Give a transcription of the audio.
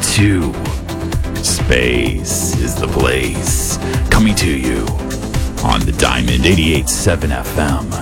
2. Space is the place. Coming to you on the Diamond 88.7 FM.